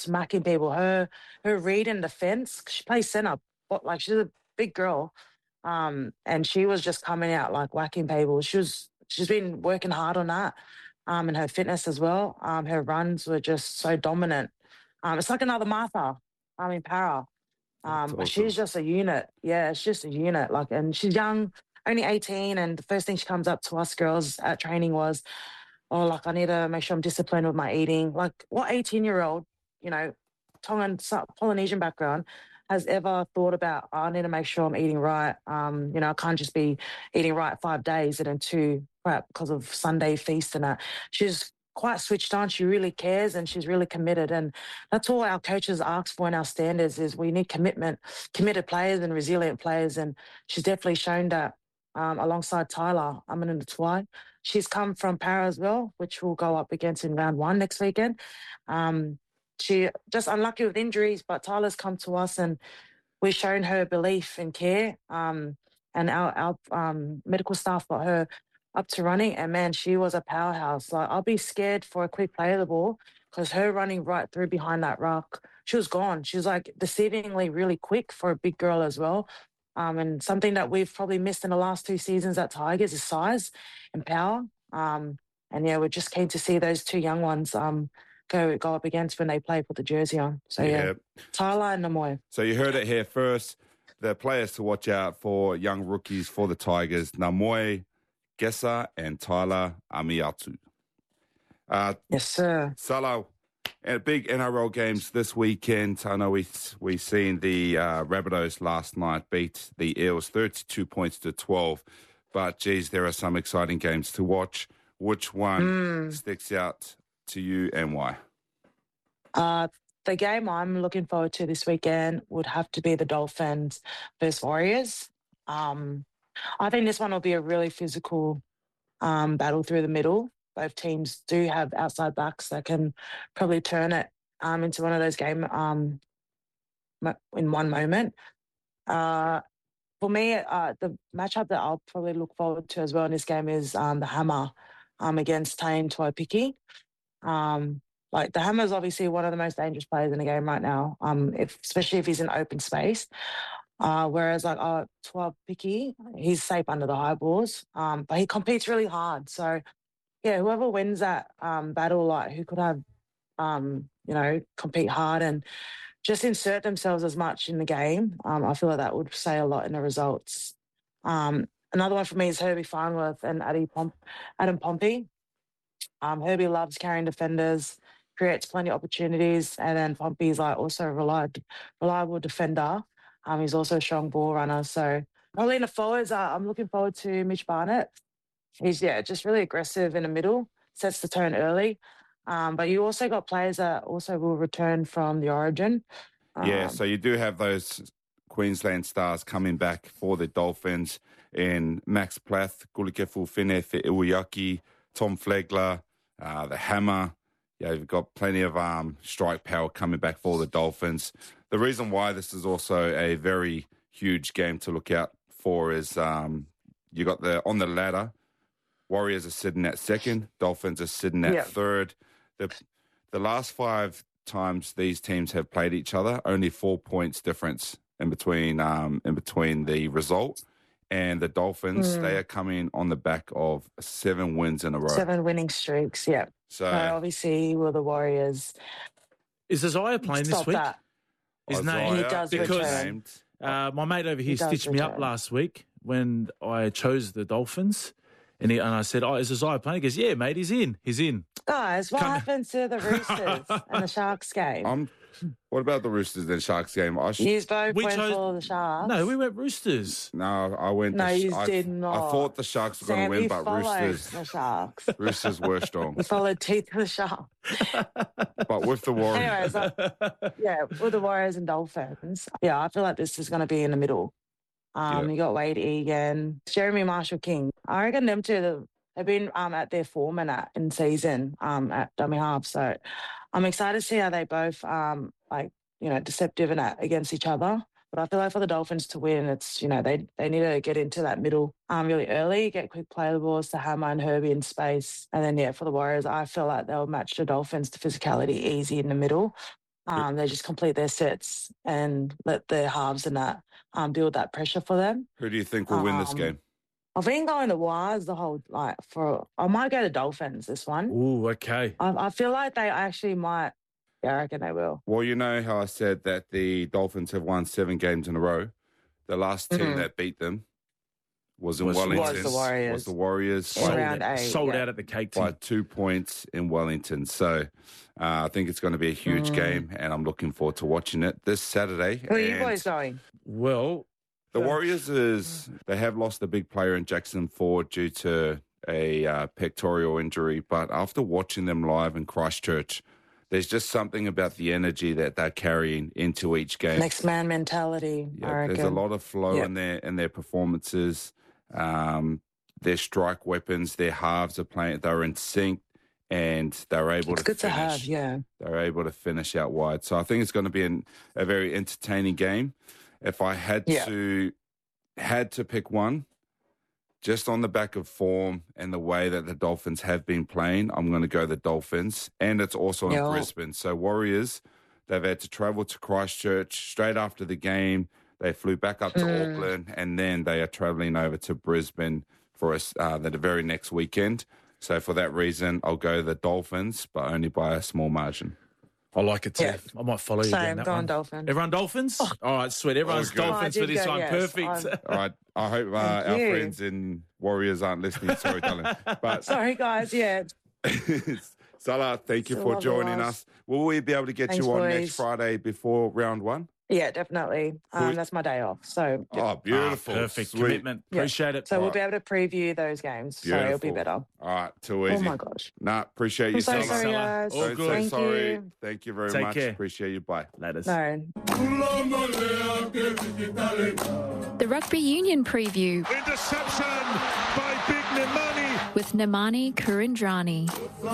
just smacking people. Her read in defense, she plays center, but like she's a big girl. And she was just coming out like whacking people. She's been working hard on that. And her fitness as well. Her runs were just so dominant. It's like another Martha. In para. That's But awesome. she's just a unit. Yeah, it's just a unit. Like, and she's young, only 18. And the first thing she comes up to us girls at training was, oh, like I need to make sure I'm disciplined with my eating. Like, what 18-year-old, Tongan Polynesian background has ever thought about, oh, I need to make sure I'm eating right. I can't just be eating right 5 days and then 2 crap because of Sunday feast and that. She's quite switched on. She really cares and she's really committed. And that's all our coaches ask for in our standards is we need committed players and resilient players. And she's definitely shown that alongside Tyler Amanatawai. She's come from para as well, which we'll go up against in round 1 next weekend. She just unlucky with injuries, but Tyler's come to us and we've shown her belief and care. And our medical staff got her up to running. And man, she was a powerhouse. Like I'll be scared for a quick play of the ball because her running right through behind that rock, she was gone. She was like deceivingly really quick for a big girl as well. And something that we've probably missed in the last 2 seasons at Tigers is size and power. And yeah, we're just keen to see those 2 young ones go up against when they play, put the jersey on. So yeah, Tyler and Namoy. So you heard it here first. The players to watch out for, young rookies for the Tigers, Namoy, Gesa and Tyler Amiatu. Yes, sir. Salo, and big NRL games this weekend. I know we seen the Rabbitohs last night beat the Eels 32 points to 12. But, geez, there are some exciting games to watch. Which one sticks out to you and why? The game I'm looking forward to this weekend would have to be the Dolphins versus Warriors. I think this one will be a really physical battle through the middle. Both teams do have outside backs that can probably turn it into one of those games in one moment. For me, the matchup that I'll probably look forward to as well in this game is the Hammer against Tane Tuaipiki. Like the Hammer is obviously one of the most dangerous players in the game right now, especially if he's in open space. Whereas like Tuaipiki, he's safe under the high balls, but he competes really hard. So yeah, whoever wins that battle, like who could have, compete hard and just insert themselves as much in the game. I feel like that would say a lot in the results. Another one for me is Herbie Farnworth and Adam Pompey. Herbie loves carrying defenders, creates plenty of opportunities, and then Pompey's like also a reliable defender. He's also a strong ball runner. So probably in the forwards, I'm looking forward to Mitch Barnett. He's just really aggressive in the middle, sets the tone early. But you also got players that also will return from the Origin. So you do have those Queensland stars coming back for the Dolphins in Max Plath, Gulikefu Fine Iwayaki, Tom Flegler, the Hammer. Yeah, you've got plenty of strike power coming back for the Dolphins. The reason why this is also a very huge game to look out for is you got on the ladder, Warriors are sitting at second, Dolphins are sitting at third. The last 5 times these teams have played each other, only 4 points difference in between the result. And the Dolphins, they are coming on the back of 7 wins in a row. 7 winning streaks, yeah. So obviously, will the Warriors... Is Isaiah playing this week? That. His name? He does return. My mate over here stitched me up last week when I chose the Dolphins. And I said, is Isaiah playing? He goes, yeah, mate, he's in. He's in. Guys, what happened to the Roosters and the Sharks game? What about the Roosters and Sharks game? You both went for the Sharks. No, we went Roosters. No, I went... No, you did not. I thought the Sharks were going to win, but the Sharks. Roosters were strong. You followed teeth of the Sharks. But with the Warriors... Anyways, with the Warriors and Dolphins, I feel like this is going to be in the middle. You got Wade Egan, Jeremy Marshall-King. I reckon them two, they've been at their form in season at dummy half. So I'm excited to see how they both deceptive and against each other. But I feel like for the Dolphins to win, it's they need to get into that middle really early, get quick play the balls to Hammer and Herbie in space, and then for the Warriors, I feel like they'll match the Dolphins to physicality easy in the middle. They just complete their sets and let their halves and that build that pressure for them. Who do you think will win this game? I've been going to Wise the whole I might go to Dolphins this one. Ooh, okay. I feel like they actually might. Yeah, I reckon they will. Well, you know how I said that the Dolphins have won 7 games in a row. The last team that beat them was in Wellington. Was the Warriors. Was the Warriors. Sold out at the cake team. By 2 points in Wellington. So I think it's going to be a huge game, and I'm looking forward to watching it this Saturday. Who are you boys going? Well, the Warriors they have lost a big player in Jackson Ford due to a pectoral injury, but after watching them live in Christchurch, there's just something about the energy that they're carrying into each game. Next man mentality. Yeah, there's a lot of flow in their performances. Their strike weapons, their halves are playing. They're in sync, and they're able to finish. They're able to finish out wide. So I think it's going to be a very entertaining game. If I had to pick one, just on the back of form and the way that the Dolphins have been playing, I'm going to go the Dolphins. And it's also in Brisbane. So Warriors, they've had to travel to Christchurch straight after the game. They flew back up to Auckland, and then they are travelling over to Brisbane for the very next weekend. So for that reason, I'll go the Dolphins, but only by a small margin. I like it too. Yeah. I might follow you Same, on that going one. Dolphins. Everyone Dolphins? Oh. All right, sweet. Everyone's Dolphins for this one. Yes. Perfect. All right. I hope our friends in Warriors aren't listening. Sorry, darling. But sorry, guys. Yeah. Salah, thank you for joining us. Will we be able to get you on next Friday before round 1? Yeah, definitely. That's my day off. So beautiful. Perfect. Sweet. Commitment. Appreciate it. So we'll be able to preview those games. Beautiful. So it'll be better. All right. Too easy. Oh my gosh. Appreciate you, I'm so Salah. sorry, guys. All good. Thank Sorry. you. Thank you very Take much. care. Appreciate you. Bye. Later. No. The Rugby Union preview. Interception by Big Nemani. With Nemani Kurindrani.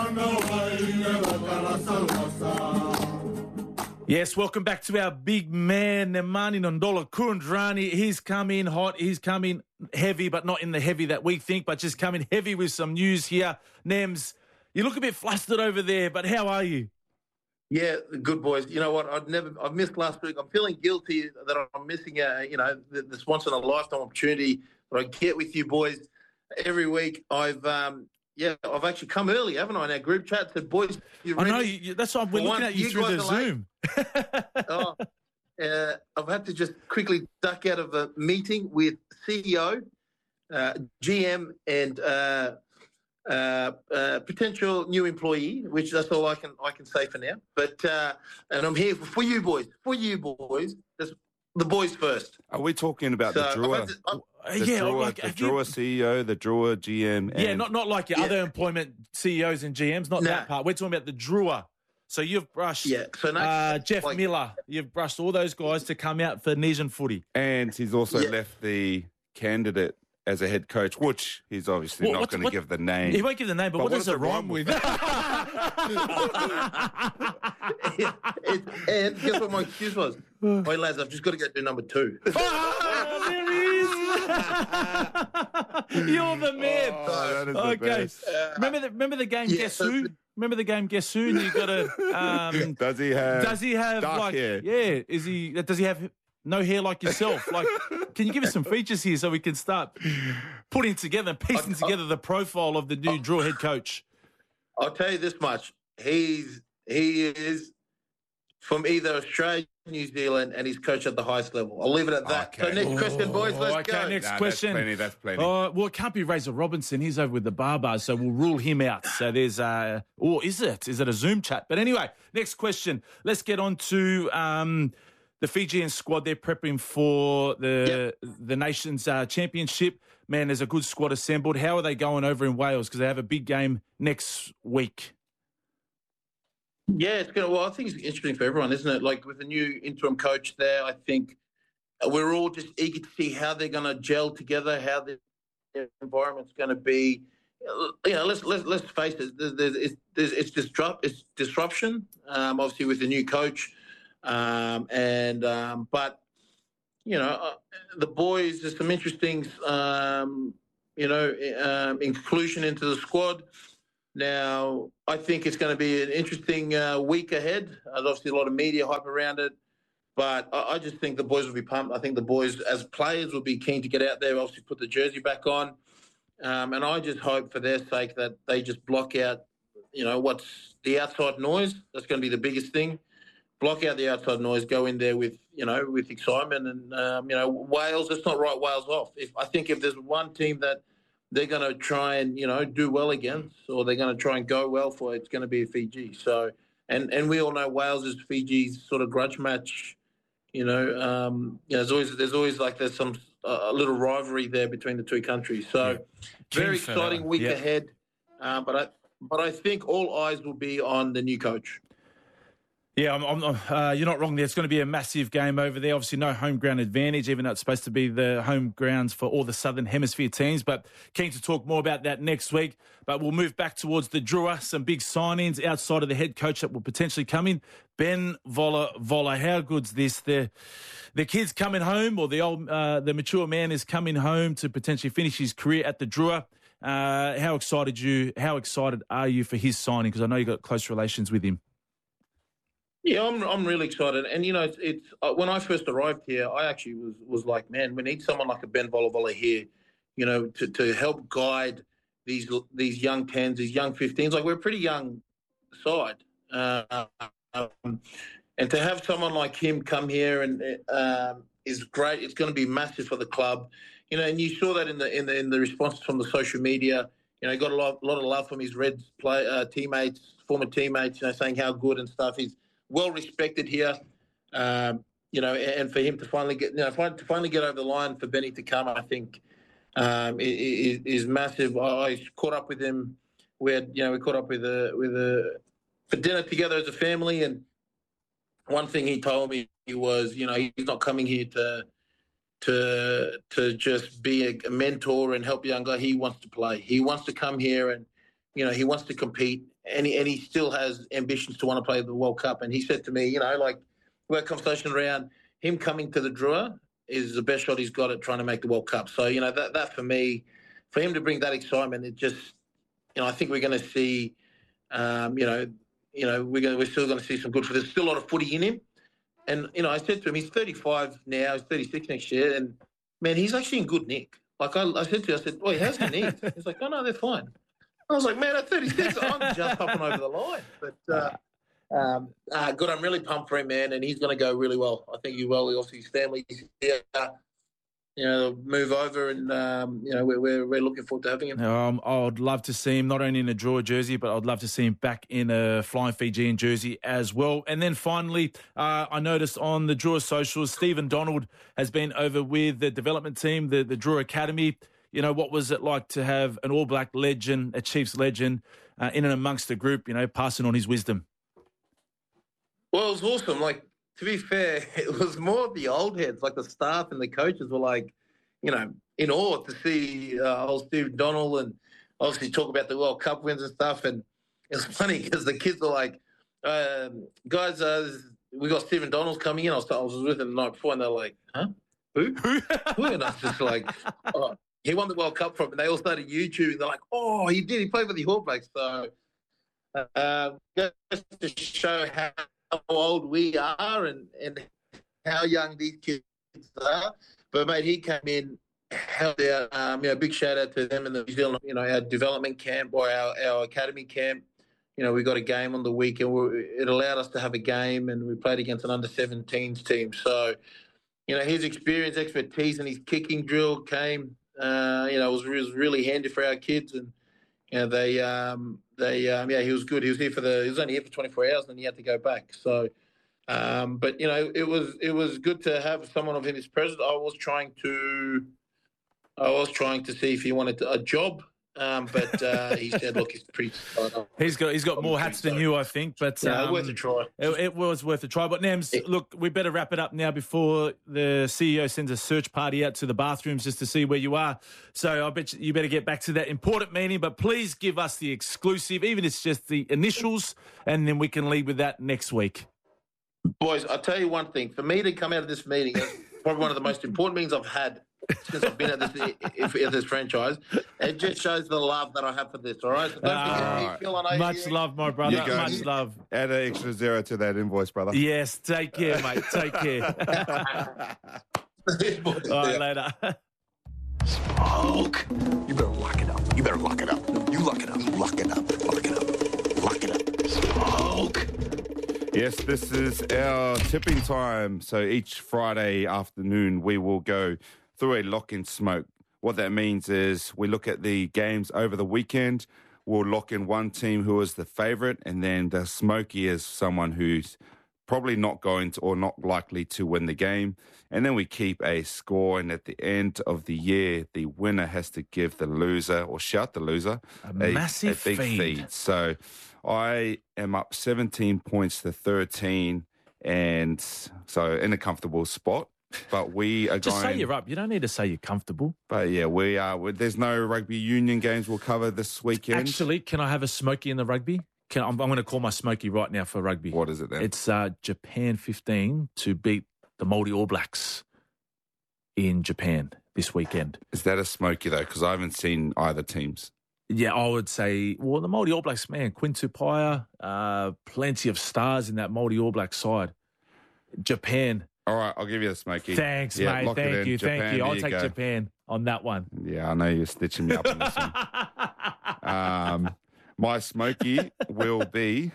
Yes, welcome back to our big man, Nemani Nondola Kurindrani. He's come in hot. He's coming heavy, but not in the heavy that we think, but just coming heavy with some news here. Nems, you look a bit flustered over there, but how are you? Yeah, good boys. You know what? I've missed last week. I'm feeling guilty that I'm missing this once in a lifetime opportunity that I get with you boys every week. I've actually come early, haven't I? In our group chat said, boys, you ready? I know, that's why we're looking at you through the Zoom. I've had to just quickly duck out of a meeting with CEO, GM, and potential new employee, which that's all I can say for now. But and I'm here for you boys. That's the boys first. Are we talking about the Drua? The Drua CEO, the Drua GM. And not like your other employment CEOs and GMs, not that part. We're talking about the Drua. So you've brushed Jeff Miller. You've brushed all those guys to come out for Nesian footy. And he's also left the candidate as a head coach, which he's obviously not going to give the name. He won't give the name, but what does it rhyme with? And guess what my excuse was? Wait, lads, I've just got to go do number 2. There he is. You're the man. Oh, that is the best. Remember the game Guess Who? Remember the game Guess Who? And you got to. Does he have dark hair? Yeah. Does he have no hair like yourself? Like, can you give us some features here so we can start putting together, piecing together the profile of the new Drua head coach? I'll tell you this much: he is from either Australia, New Zealand, and he's coached at the highest level. I'll leave it at that. Okay. So next question, boys. Let's go. Next question. That's plenty. Well, it can't be Razor Robinson. He's over with the Barbars, so we'll rule him out. So there's or is it a Zoom chat? But anyway, next question. Let's get on to the Fijian squad. They're prepping for the Nations Championship. Man, there's a good squad assembled. How are they going over in Wales? Because they have a big game next week. Yeah, it's going to. Well, I think it's interesting for everyone, isn't it? Like with the new interim coach there, I think we're all just eager to see how they're going to gel together, how the environment's going to be. You know, let's face it. It's disruption. Obviously, with the new coach, but you know, the boys. There's some interesting, inclusion into the squad. Now, I think it's going to be an interesting week ahead. There's obviously a lot of media hype around it, but I just think the boys will be pumped. I think the boys, as players, will be keen to get out there, obviously put the jersey back on. And I just hope for their sake that they just block out, what's the outside noise. That's going to be the biggest thing. Block out the outside noise, go in there with excitement. And, Wales, let's not write Wales off. I think if there's one team that they're going to try and, do well against, or they're going to try and go well for, it's going to be Fiji. So, and we all know Wales is Fiji's sort of grudge match. There's always like there's some a little rivalry there between the two countries. So, very exciting week ahead. But I think all eyes will be on the new coach. Yeah, you're not wrong there. It's going to be a massive game over there. Obviously, no home ground advantage, even though it's supposed to be the home grounds for all the Southern Hemisphere teams. But keen to talk more about that next week. But we'll move back towards the Drua. Some big signings outside of the head coach that will potentially come in. Ben Voller. How good's this? The kid's coming home, or the mature man is coming home to potentially finish his career at the Drua. How excited are you for his signing? Because I know you got close relations with him. Yeah, I'm really excited. And, it's when I first arrived here, I actually was like, man, we need someone like a Ben Voller here, to help guide these young 10s, these young 15s. Like, we're a pretty young side. And to have someone like him come here and is great. It's going to be massive for the club. And you saw that in the responses from the social media. He got a lot of love from his Reds teammates, former teammates, saying how good and stuff. He's well respected here, and for him to finally get over the line, for Benny to come, I think is massive. I caught up with him. We caught up with for dinner together as a family, and one thing he told me was, he's not coming here to just be a mentor and help a young guy. He wants to play. He wants to come here and, he wants to compete. And he still has ambitions to want to play the World Cup. And he said to me, we had a conversation around him coming to the Drua is the best shot he's got at trying to make the World Cup. So, that for me, for him to bring that excitement, it just, I think we're going to see, we're still going to see some good. There's still a lot of footy in him. And, I said to him, he's 35 now, he's 36 next year. And, man, he's actually in good nick. Like I said to him, boy, how's your knees? He's like, oh, no, they're fine. I was like, man, at 36, I'm just hopping over the line. But good, I'm really pumped for him, man, and he's going to go really well. I think he will. Obviously, his family's here, move over, and we're looking forward to having him. I'd love to see him not only in a Drua jersey, but I'd love to see him back in a Flying Fijian jersey as well. And then finally, I noticed on the Drua socials, Stephen Donald has been over with the development team, the Drua Academy. What was it like to have an All Black legend, a Chiefs legend, in and amongst the group, passing on his wisdom? Well, it was awesome. Like, to be fair, it was more of the old heads, like the staff and the coaches were like, in awe to see old Steve Donald and obviously talk about the World Cup wins and stuff. And it was funny because the kids were like, guys, we got Stephen Donald coming in. I was with him the night before and they're like, huh? Who? And I was just like, oh. He won the World Cup from him. They all started YouTubing. They're like, oh, he did. He played for the All Blacks. So just to show how old we are and how young these kids are. But, mate, he came in, helped out. Big shout-out to them in the New Zealand, our development camp or our academy camp. We got a game on the week and it allowed us to have a game and we played against an under-17s team. So, his experience, expertise and his kicking drill came. It was really handy for our kids, and he was good. He was only here for 24 hours, and he had to go back. So, but it was good to have someone of his presence. I was trying to see if he wanted a job. But he said, "Look, he's pretty." He's got more hats than you, I think. But worth a try. It was worth a try. But Nems, look, we better wrap it up now before the CEO sends a search party out to the bathrooms just to see where you are. So I bet you better get back to that important meeting. But please give us the exclusive, even if it's just the initials, and then we can lead with that next week. Boys, I'll tell you one thing. For me to come out of this meeting, it's probably one of the most important meetings I've had since I've been at this franchise. It just shows the love that I have for this, all right? So don't forget me, Phil, on ACU. Much love, my brother. You go. Much love. Add an extra 0 to that invoice, brother. Yes, take care, mate. Take care. All right, later. Smoke. You better lock it up. You better lock it up. You lock it up. Lock it up. Lock it up. Lock it up. Smoke. Yes, this is our tipping time. So each Friday afternoon, we will go through a lock-in smoke. What that means is we look at the games over the weekend. We'll lock in one team who is the favourite, and then the smoky is someone who's probably not going to or not likely to win the game. And then we keep a score, and at the end of the year, the winner has to give the loser or shout the loser a massive big feed. So I am up 17 points to 13, and so in a comfortable spot. But we are Just say you're up. You don't need to say you're comfortable. But yeah, we are. There's no rugby union games we'll cover this weekend. Actually, can I have a smoky in the rugby? I'm going to call my smoky right now for rugby. What is it then? It's Japan 15 to beat the Māori All Blacks in Japan this weekend. Is that a smoky though? Because I haven't seen either teams. Yeah, I would say, well, the Māori All Blacks, man, Quinn Tupaia, plenty of stars in that Māori All Black side. Japan. All right, I'll give you the smoky. Thank you. Japan, Thank you. I'll take go. Japan on that one. Yeah, I know you're stitching me up on this one. My smoky will be,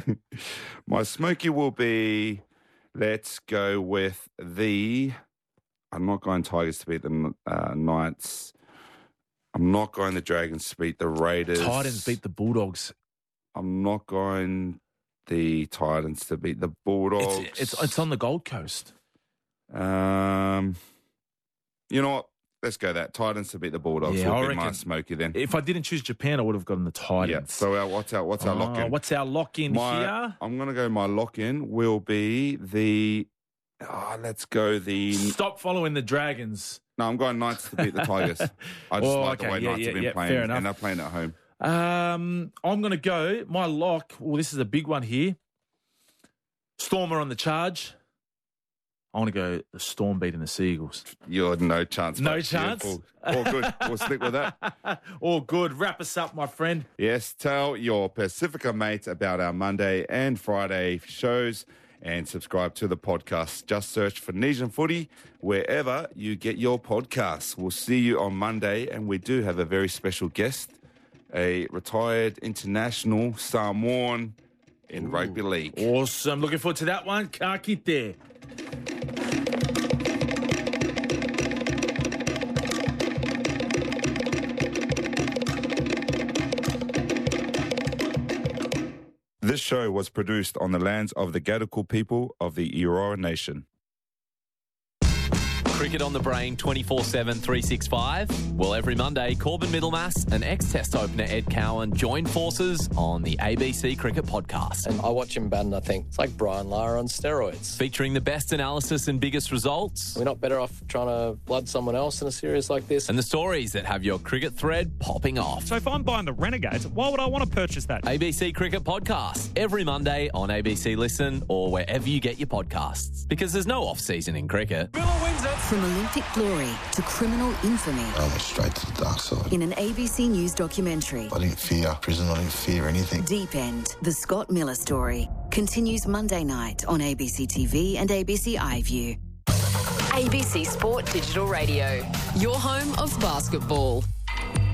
let's go with I'm not going Tigers to beat the Knights. I'm not going the Dragons to beat the Raiders. Titans beat the Bulldogs. I'm not going the Titans to beat the Bulldogs. It's on the Gold Coast. You know what? Let's go that. Titans to beat the Bulldogs. Yeah, will I be my reckon. smoky then. If I didn't choose Japan, I would have gotten the Titans. Yeah. So what's our lock-in? What's our lock-in here? I'm going to go my lock-in will be let's go the... Stop following the Dragons. No, I'm going Knights to beat the Tigers. I just like the way Knights have been playing, fair enough. and they're playing at home. I'm going to go, my lock, this is a big one here. Storm are on the charge. I want to go the Storm beating the Seagulls. You're no chance. No mate. chance? All good. We'll stick with that. All good. Wrap us up, my friend. Yes, tell your Pacifica mates about our Monday and Friday shows and subscribe to the podcast. Just search for Nesian Footy wherever you get your podcasts. We'll see you on Monday, and we do have a very special guest, a retired international Samoan in rugby league. Awesome. Looking forward to that one. Ka kite. This show was produced on the lands of the Gadigal people of the Eora Nation. Cricket on the Brain 24/7 365. Well, every Monday, Corbin Middlemass and ex-Test opener Ed Cowan join forces on the ABC Cricket Podcast. And I watch him bat and I think, it's like Brian Lara on steroids. Featuring the best analysis and biggest results. We're not better off trying to blood someone else in a series like this. And the stories that have your cricket thread popping off. So if I'm buying the Renegades, why would I want to purchase that? ABC Cricket Podcast, every Monday on ABC Listen or wherever you get your podcasts. Because there's no off-season in cricket. Miller wins it. From Olympic glory to criminal infamy. I went straight to the dark side. In an ABC News documentary. I didn't fear prison. I didn't fear anything. Deep End, the Scott Miller story, continues Monday night on ABC TV and ABC iView. ABC Sport Digital Radio, your home of basketball.